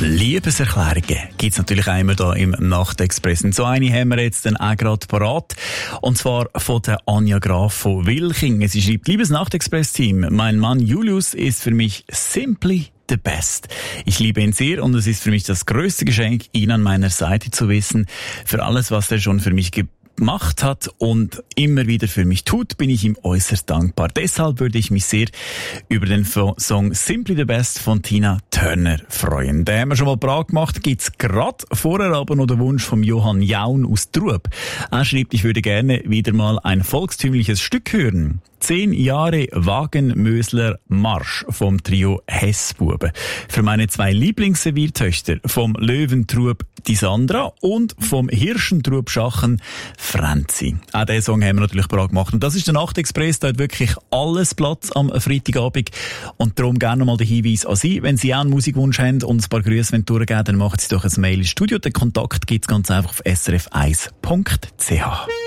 Liebeserklärungen gibt es natürlich einmal hier im Nachtexpress. Und so eine haben wir jetzt dann auch gerade parat. Und zwar von der Anja Graf von Wilchingen. Sie schreibt: Liebes Nachtexpress-Team, mein Mann Julius ist für mich simply the best. Ich liebe ihn sehr und es ist für mich das größte Geschenk, ihn an meiner Seite zu wissen. Für alles, was er schon für mich gemacht hat und immer wieder für mich tut, bin ich ihm äußerst dankbar. Deshalb würde ich mich sehr über den Song Simply the Best von Tina Turner freuen. Den haben wir schon mal parat gemacht, gibt's gerade vorher aber noch den Wunsch von Johann Jaun aus Trub. Er schreibt, ich würde gerne wieder mal ein volkstümliches Stück hören. 10 Jahre Wagenmösler Marsch vom Trio Hessbuben. Für meine 2 Lieblingsserviertöchter, vom Löwentrub die Sandra und vom Hirschentrub Schachen Franzi. Auch diesen Song haben wir natürlich parat gemacht. Und das ist der Nachtexpress, da hat wirklich alles Platz am Freitagabend. Und darum gerne nochmal der Hinweis an Sie, wenn Sie auch einen Musikwunsch haben und ein paar Grüße durchgeben, dann machen Sie doch ein Mail ins Studio. Den Kontakt gibt's ganz einfach auf srf1.ch.